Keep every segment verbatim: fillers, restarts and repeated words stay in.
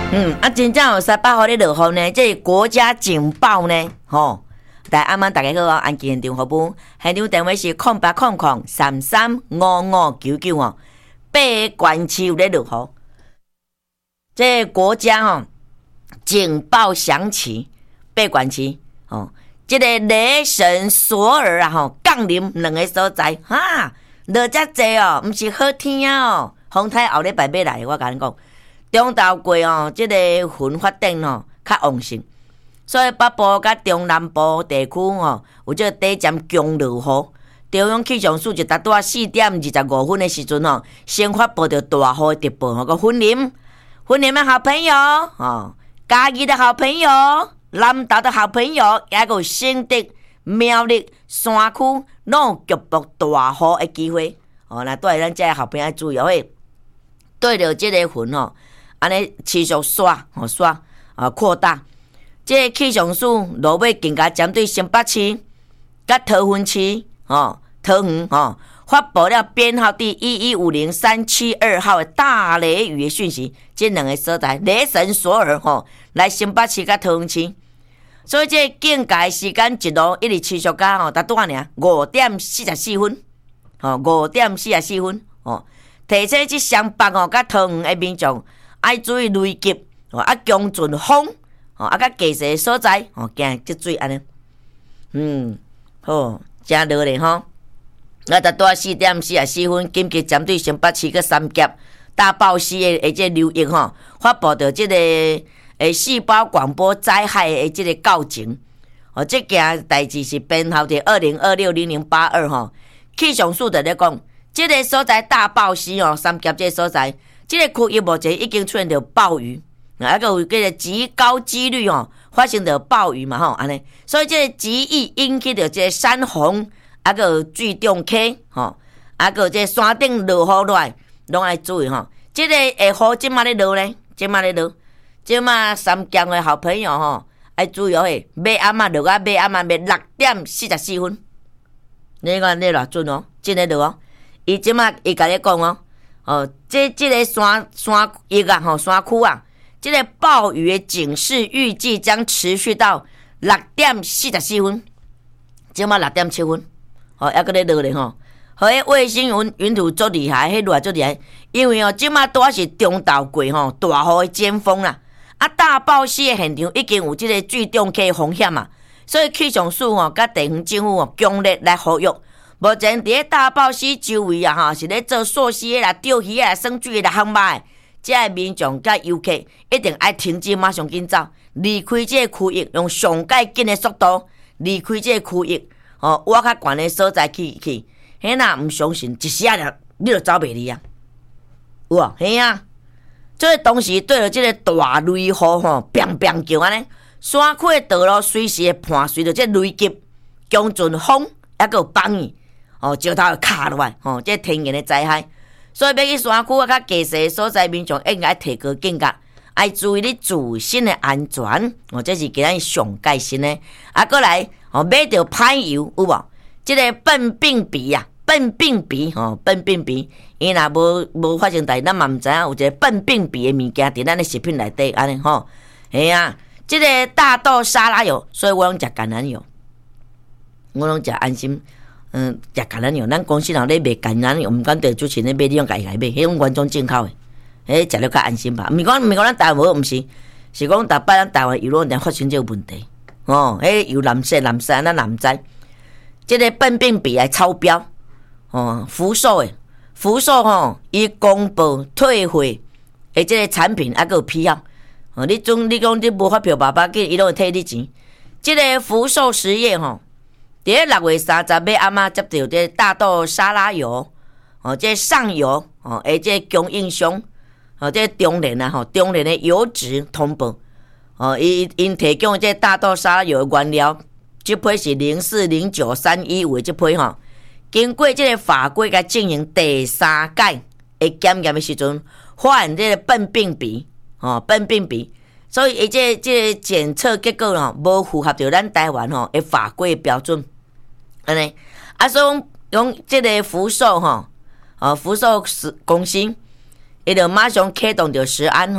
嗯，啊，真正有三百号咧落雨呢，这是国家警报呢，吼。大阿妈大家好啊，安健现场服务，现场电话是空八空空三三五五九九哦。八个县市有咧落雨，这国家吼、哦、警报响起，八县市哦，这个雷神索尔啊吼降临两个所在哈，落遮济哦，毋是好天哦，风台后礼拜要来，我甲你讲。中昼过哦，即、這個云发展哦较旺盛，所以北部甲中南部地区哦有即個短暫強落雨。中央氣象署就達到四點二十五分的時陣哦，先發布到大雨的特報哦，個雲林、雲林的好朋友哦，嘉義的好朋友、南投的好朋友，也個新竹、苗栗山區攏有局部大雨的機會哦。那對咱這好朋友要注意哦，對着這個雲哦。安尼持續刷哦刷啊擴大，即個氣象署落尾更加針對新北市、甲桃園市哦桃園哦發布了編號第一一五零三七二號的大雷雨的訊息，這兩個所在雷神索爾吼來新北市甲桃園市，所以這警戒時間一路一直持續到吼達多少呢？五點四十四分，哦五點四十四分哦，提醒即雙北哦甲桃園的民眾。愛注意雷擊，哦，啊強陣風，哦，啊甲低勢所在，哦，驚即水安尼，嗯，好，真熱咧吼。啊，達到四點四十四分，緊急針對新北市個三甲大爆死的誒即流域吼，發布到即個誒細胞廣播災害的即個告警，哦，即件代誌是編號佇二零二六零零八二吼，氣象署在咧講，即個所在大爆死哦，三甲即個所在。這個區域目前已經出現到暴雨，啊個有個極高幾率哦發生到暴雨嘛吼，安尼，所以這個極易引起到這個山洪，啊個水漲溪吼，啊個這山頂落雨落來，攏愛注意吼。這個下雨即馬咧落咧，即馬咧落，即馬三江的好朋友吼，愛注意哦嘿，尾暗啊落啊尾暗啊尾六點四十四分，你看你偌準哦，真咧落哦，伊即馬伊甲你講哦。哦，這這個山山域啊，吼山區啊，這個暴雨的警示預計將持續到六點四十四分，即馬六點七分，哦，還閣咧落咧吼，和迄衛星雲雲圖足厲害，迄落足厲害，因為哦，即馬拄仔是中晝過吼大雨的尖峰啦，啊大爆死的現場已經有這個水漲溪風險啊，所以氣象署吼甲地方政府哦強烈來呼籲。目前佇大爆死周圍啊，哈是咧做溯溪啦、釣魚啦、耍水啦、航馬，即個民眾甲遊客一定愛停止，馬上緊走，離開這個區域，用上介緊的速度離開這個區域。哦，我較懸的所在去去，迄若毋相信，一時啊，你就走袂離啊。有啊，嘿啊，這個當時對着這個大雷雨吼，砰砰叫安尼，山區的道路隨時會伴隨着這雷擊、強陣風，還佫有放雨。哦，石頭會卡落來，哦，這天然的災害，所以要去山區啊，較低勢所在民眾應該提高警覺，愛注意你自身的安全，哦，這是今日上界心的。啊，過來，哦，買到歹油有無？這個笨病鼻啊，笨病鼻，哦，笨病鼻，伊若無無發生代，咱嘛毋知影有一個笨病鼻的物件佇咱的食品內底，安尼吼，係啊，這個大豆沙拉油，所以我攏食橄欖油，我攏食安心。嗯，食橄欖油，咱公司人咧賣橄欖油，毋管對主持人咧買，你用家己來買，迄種原裝進口的，迄食了較安心吧。毋是講毋是講咱台灣無，毋是，是講逐擺咱台灣油攏發生這個問題。哦，迄油藍色藍色，咱毋知。即個笨病鼻來超標，哦，福壽的福壽吼，伊公布退貨的即個產品，還佫有批號。哦，你總你講你無發票爸爸給伊攏會退你錢。即個福壽實業吼。伫六月三十尾暗仔接到這大豆沙拉油，哦，這上游哦，而這供應商，哦，這中聯啊，吼，中聯的油脂通報，哦，因因提供這大豆沙拉油的原料，這批是零四零九三一五的這批吼，經過這個法規甲進行第三屆的檢驗的時陣，發現這個笨病鼻，哦，笨病鼻。所以，伊這這檢測結果吼，無符合着咱台灣吼的法規標準，安尼。啊，所以用這個福壽吼，哦，福壽公司，伊就馬上啟動着食安吼，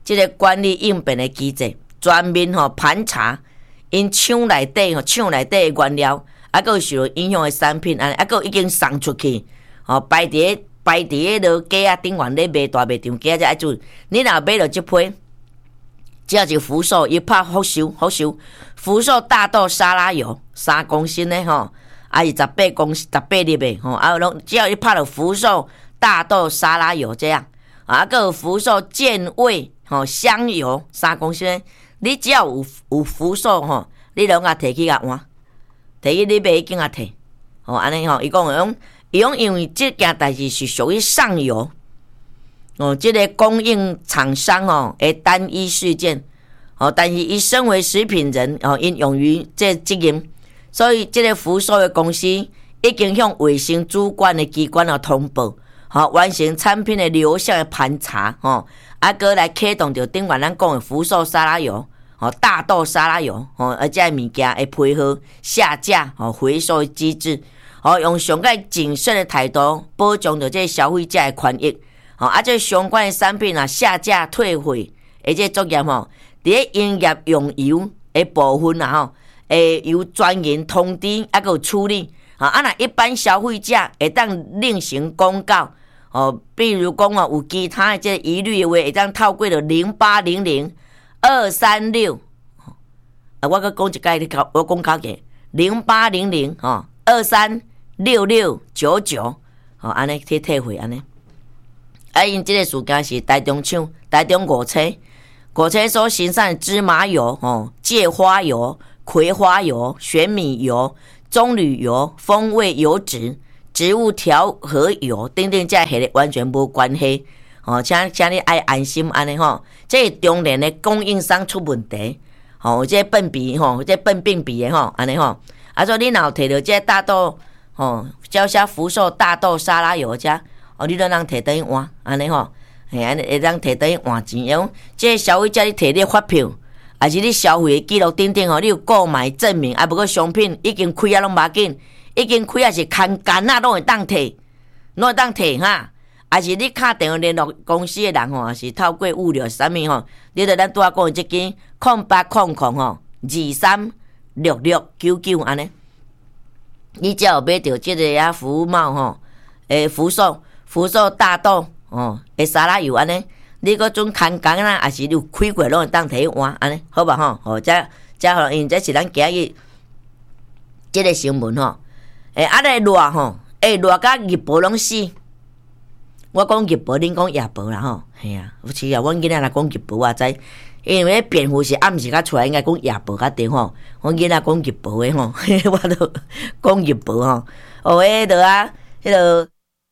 即个管理应变的机制，专门吼盘查因厂内底吼厂内底的原料，啊，佮受影响的产品，安尼啊，佮已经送出去，吼摆伫摆伫迄落架啊顶悬咧卖大卖场架才爱做。你若买着即批，只是福寿一拍福寿福寿，福寿大豆沙拉油三公升的吼，啊是十八公十八粒的吼，啊拢只要一拍着福寿大豆沙拉油这样，啊，佮有福寿健胃吼香油三公升，你只要有有福寿吼，你拢甲摕去甲换，摕去你买已经甲摕，吼安尼吼，伊讲用。伊讲，因为这件代志是属于上游，哦，这个供应厂商哦的单一事件，哦，但是伊身为食品人，哦，因勇于这责任，所以这个福寿的公司已经向卫生主管的机关哦通报，好、哦、完成产品的流向的盘查，哦，啊，搁来启动着顶悬咱讲的福寿沙拉油，哦，大豆沙拉油，哦，而这物件会配合下架，哦，回收的机制。哦，用上个谨慎的态度保障着这消费者的权益。哦，啊，这相关的产品啊下架退货，而且作业吼，伫咧营业用油的部分啊吼，会由专员通知啊个处理。啊，啊，若一般消费者会当另行公告。哦，比如讲哦，有其他的这疑虑的话，会当透过着零八零零二三六。啊，我搁讲一解，你考我讲考个零八零零哦二三。六六九九，吼，安尼去退货安尼。啊，因即个事件是台中厂、台中五车、五车所生产的芝麻油、吼芥花油、葵花油、玄米油、棕榈油、风味油脂、植物调和油等等，这系列完全无关系。吼，请请你爱安心安尼吼，这中联的供应商出问题，吼，这笨鼻吼，这笨病鼻的吼，安尼吼。啊，所以你若摕到这大豆。哦，叫下福寿大豆沙拉油遮，哦，你都通摕等于换，安尼吼，嘿，安尼会当摕等于换钱，因为这消费者你摕你发票，还是你消费记录等等吼，你有购买证明，啊，不过商品已经开啊，拢无要紧，已经开啊是空干啊，拢会当摕，拢会当摕哈，还是你敲电话联络公司的人吼，还是透过物流啥物吼，你着咱拄仔讲的即间空八空空吼二三六六九九安尼。你只要买到即个啊福茂吼，诶福寿福寿大豆哦，诶沙拉油安尼，你搁准空工啦，还是有开过拢会当摕去换安尼，好吧吼？哦，这这吼，因这是咱今日即个新闻吼，诶啊咧热吼，诶热甲日报拢死。我讲日报，恁讲夜报啦吼，嘿啊，有时啊，阮囡仔来讲日报，我知。因为辩护是暗时较出来，应该讲夜报较对吼。我囡仔讲日报的吼，我都讲日报吼。哦，迄个啊，迄个，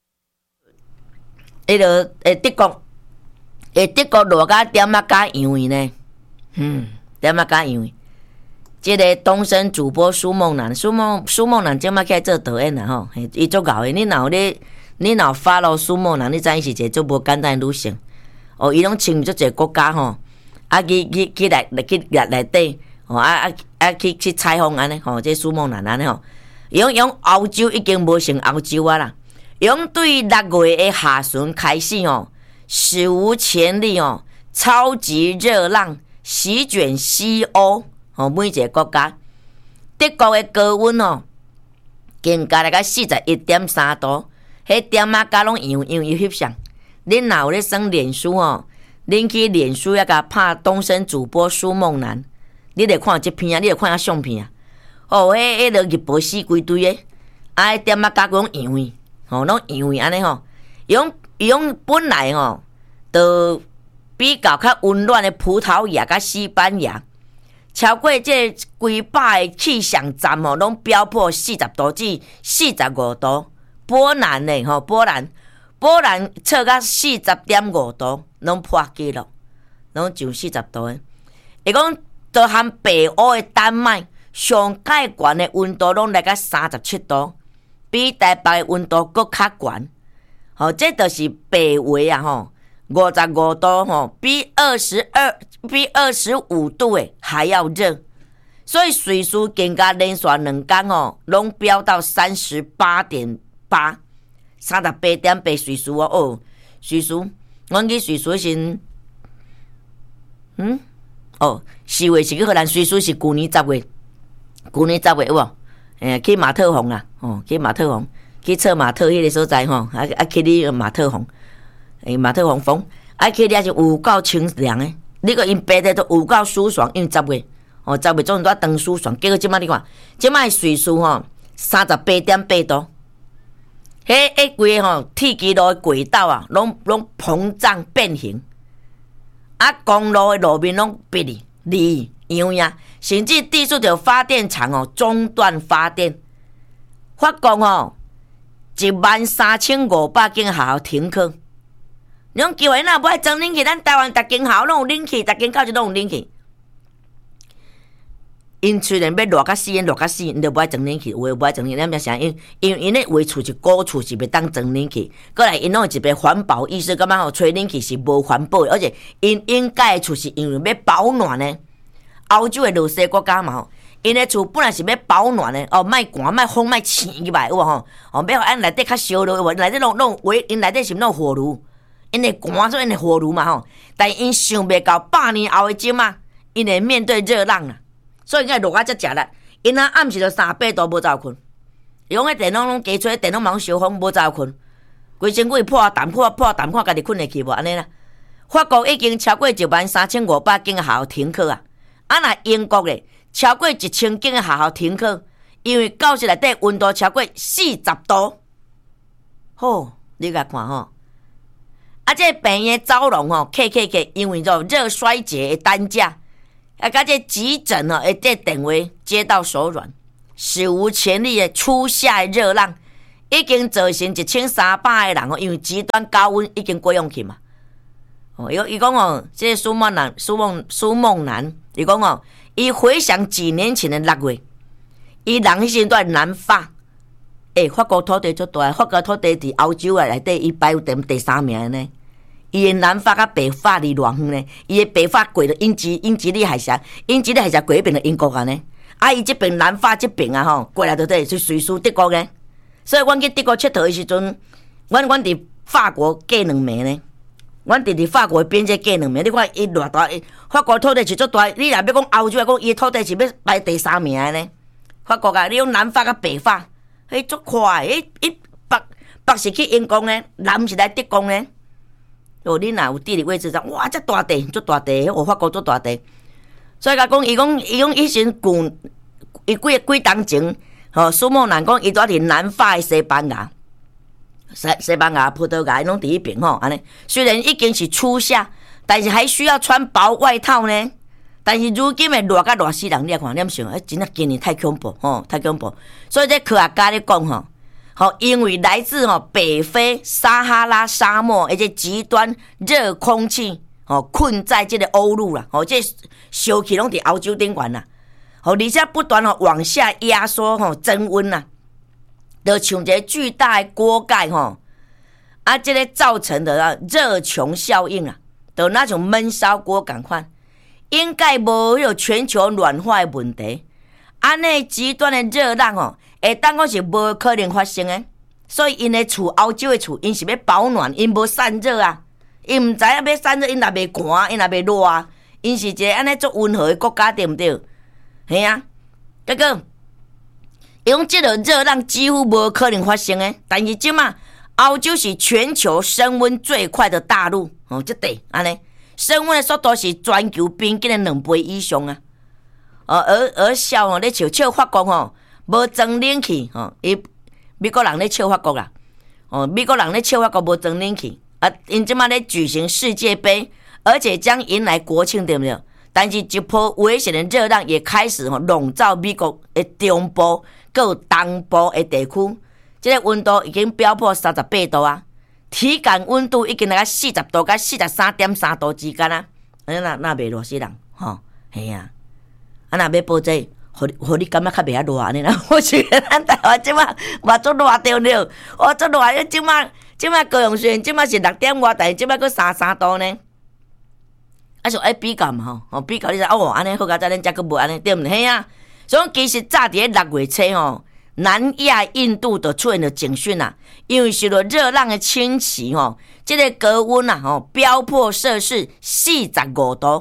迄个诶，德国，诶，德国热甲点啊加样位呢？嗯，点啊加样位。即个东升主播苏梦兰，苏梦苏梦兰即马起来做导演啦吼，伊足搞诶。你若咧，你若 follow 苏梦兰，你知伊是一个足无简单诶女性。哦，伊拢亲足一个国家吼。啊，去去去来来去内内底，吼啊啊啊去去采访安尼，吼，这苏梦兰安尼吼，用用欧洲已经无成欧洲啊啦，用对六月的下旬开始哦，史无前例哦，超级热浪席卷西欧，吼每一个国家，德国的高温哦，更加来个四十一点三度，迄点啊加拢样样有翕相，恁若有咧耍脸书哦。恁去脸书要甲拍东升主播苏梦兰，你得看这片啊，你得看下相片啊。哦，迄迄个日报死规堆诶，啊，点啊加讲样位，吼，拢样位安尼吼。用用本来吼，都比较较温暖的葡萄牙甲西班牙，超过这规百个气象站吼，拢飙破四十度至四十五度。波兰呢，吼，波兰。波兰测到四十点五度，拢破纪录，拢上四十度诶。伊讲，都含北欧的丹麦上介悬的温度，拢来到三十七度，比台北的温度搁较悬。吼、哦，这就是北纬啊，吼，五十五度，吼，比二十二、比二十五度诶还要热。所以瑞士更加连续两天哦，拢飙到三十八点八。三十八点八瑞士哦，哦，瑞士，阮去瑞士时， 嗯，哦，四月是去荷兰，虽说是去年十月，去年十月有无？诶，去马特洪啦，哦，去马特洪，去测马特迄个所在吼，啊啊，去你马特洪，诶，马特洪峰，啊去你也是有够清凉诶，你个因白的都有够舒爽，因为十月，哦，十月总都当舒爽，结果即摆你看，即摆岁数吼三十八点八度。迄迄规个吼，铁基路的轨道啊，拢拢膨胀变形，啊，公路的路面拢逼哩哩样呀，甚至地处着发电厂哦中断发电。法国吼一万三千五百间学校停课，你讲叫因若无爱装冷气，咱台湾逐间学校拢有冷气，逐间教室拢有冷气。因虽然要热甲死，因热甲死，因就无爱装冷气，有诶无爱装冷气，咱咪想因，因因咧围厝是古厝是袂当装冷气，过来因拢有一个环保意识，感觉吼吹冷气是无环保的，而且因应该诶厝是因为要保暖呢。欧洲诶热西国家嘛吼，因诶厝本来是要保暖的，哦，莫寒，莫风，莫醒入来，有无吼？哦，要互咱内底较烧热，有无？内底拢拢围，因内底是拢火炉，因会寒所以因会火炉嘛吼。但因想袂到百年后诶今啊，因会面对热浪啊。所以应该热啊才食力，因啊暗时就三十八度无走困，伊讲迄电拢拢加吹，电拢忙烧风无走困，规身躯破淡破破淡，看家己困会去无安尼啦。法国已经超过一万三千五百间学校停课啊，啊那英国咧超过一千间学校停课，因为教室内底温度超过四十度。好，你甲看吼，啊这病院走廊吼，客客客，因为做热衰竭的担架。啊！甲这急诊哦，诶，这电话接到手软，史无前例的初夏热浪，已经造成一千三百个人哦，因为极端高温已经过用去嘛。哦，伊伊讲哦，这个苏梦兰、苏梦苏梦兰，伊讲哦，伊回想几年前的六月，伊人迄时在南法，诶，法国土地足大，法国土地伫欧洲啊内底，伊排有第第三名呢。伊的南法甲北法离偌远呢？伊的北法过了英吉英吉利海峡，英吉利海峡过迄边的英国啊呢？啊，伊这边南法这边啊吼，过来就对是瑞士德国呢。所以阮去德国佚佗的时阵，阮阮伫法国过两暝呢。阮伫伫法国边界过两暝，你看伊偌大，法国土地是足大。你若要讲欧洲来讲，伊的土地是要排第三名的呢。法国啊，你用南法甲北法，迄足快，迄迄北北是去英国呢，南是来德国呢。哦，你若有地理位置上，哇，这大地，足大地，我法国足大地。所以甲讲，伊讲，伊讲以前旧，伊几几当前，吼、哦，苏梦兰讲，伊住伫南法的西班牙，西西班牙、葡萄牙拢伫迄边吼，安尼。虽然已经是初夏，但是还需要穿薄外套呢。但是如今的热甲热死人，你看，你想，哎，真啊，今年太恐怖，吼、哦，太恐怖。所以这科学家咧讲吼。好，因为来自吼北非撒哈拉沙漠，而且极端热空气，哦，困在这个欧陆啦，哦，这烧气拢伫欧洲顶端啦，哦，而且不断哦往下压缩吼增温啦，就像一个巨大的锅盖吼，啊，这个造成的热穹效应啊，就那种闷烧锅感款，应该无有全球暖化的问题，安尼极端的热浪哦。会当讲是无可能发生的，所以因的厝欧洲的厝，因是要保暖，因无散热啊，因唔知影要散热，因若袂寒，因若袂热啊，因是一个安尼足温和的国家，对毋对？系啊，结果伊讲即个热浪几乎无可能发生的，但是即嘛，欧洲是全球升温最快的大陆，哦，即地安尼升温的速度是全球平均的两倍以上啊，哦，而而笑吼咧笑笑法国吼。无装冷气吼，伊美国人咧笑法国啦，哦，美国人咧笑法国无装冷气啊，因即马咧举行世界杯，而且将迎来国庆，对不对？但是一波危险的热浪也开始吼笼罩美国的中部、各东部的地区，这个温度已经飙破三十八度啊，体感温度已经来到四十度到四十三点三度之间啊，那那那袂热死人吼，系啊，啊那要报这。互你互你感觉较袂遐热安尼啦，我觉得咱台湾即马嘛足热着了，我足热了，即马即马高雄虽然即马是六点外，但是即马佫三三度呢。啊，就爱比较嘛吼，吼比较你知哦，安尼好佳哉，咱遮佫无安尼，对毋对啊？所以其实早伫六月初吼，南亚印度就出现了警讯啦，因为受到热浪的侵袭吼，即、这个高温啊吼飙破摄氏四十五度。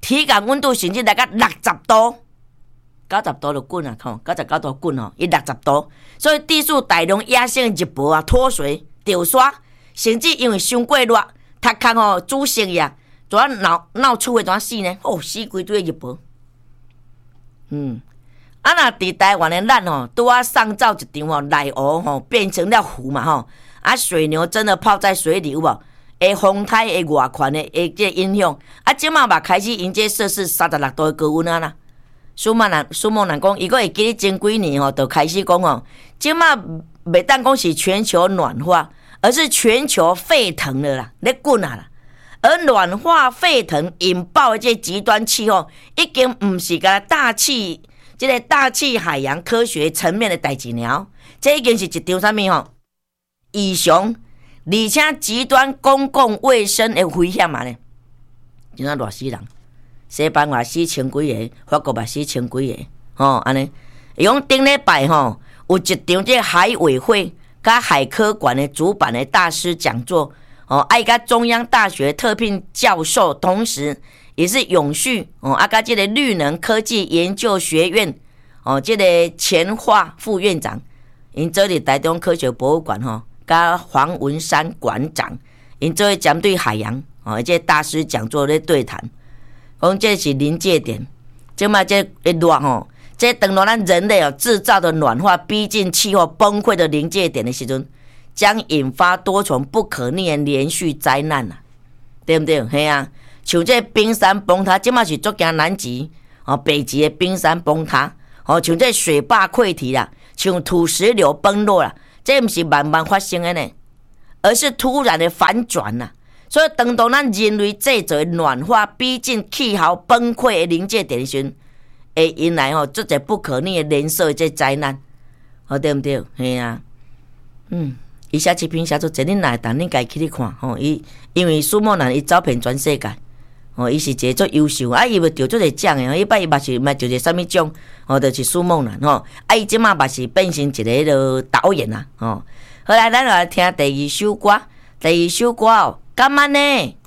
体感温度甚至来到六十度，九十度就滚啊！吼，九十九度滚吼，伊六十度，所以地数大量野生日薄啊、脱水、掉沙，甚至因为伤过热，头壳吼煮熟呀，怎啊闹闹出的怎啊死呢？哦，死规堆日薄。嗯，啊那伫台湾的咱吼，拄啊上造一场吼内湖吼变成了湖嘛吼，啊水牛真的泡在水里有无？会风台会外宽的会这影响，啊即马嘛开始迎接摄氏三十六度的高温啊啦。苏梦兰苏梦兰讲，伊个会记咧前几年吼，就开始讲吼，即马袂当讲是全球暖化，而是全球沸腾了啦，咧滚啊啦。而暖化沸腾引爆的这极端气候，已经唔是个大气，这个大气海洋科学层面的代志了，这已经是一场啥物吼异常。而且极端公共卫生的危险嘛呢，真啊热死人！西班牙死千几个，法国嘛死千几个，吼安尼。伊讲顶礼拜吼有一场这海委会甲海科馆的主办的大师讲座，哦，爱甲中央大学特聘教授，同时也是永续哦，啊甲这个绿能科技研究学院哦，这个钱化副院长，因做伫台中科学博物馆吼。甲黄文山馆长，因做针对海洋哦，这大师讲座咧对谈，讲这是临界点，即嘛这热吼，这等到咱人类哦制造的暖化逼近气候崩溃的临界点的时阵，将引发多重不可逆的连续灾难啊，对不对？嘿啊，像这冰山崩塌，即嘛是足惊南极哦，北极的冰山崩塌哦，像这水坝溃堤啦，像土石流崩落啦。这不是慢慢发生的呢，而是突然的反转呐、啊。所以，当到咱人类制造的暖化逼近气候崩溃的临界点的时候，会引来吼这个不可逆的连锁的这灾难，好对不对？嘿啊，嗯，以下这篇写作真恁来，但恁家去哩看吼。伊因为苏梦兰伊走遍全世界，哦，伊是一个足优秀，啊，伊要得做一个奖的，伊摆伊嘛是嘛就是啥物奖，哦，就是苏梦兰吼，啊，伊即马嘛是变成一个迄个导演啊，哦，后来咱来听第二首歌，第二首歌哦，干嘛呢？